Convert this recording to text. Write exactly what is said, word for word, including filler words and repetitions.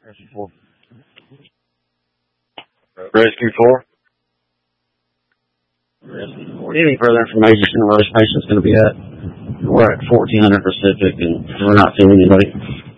Rescue four. Rescue four. Rescue four. Any further information on where this patient's going to be at? We're at fourteen hundred Pacific, and we're not seeing anybody.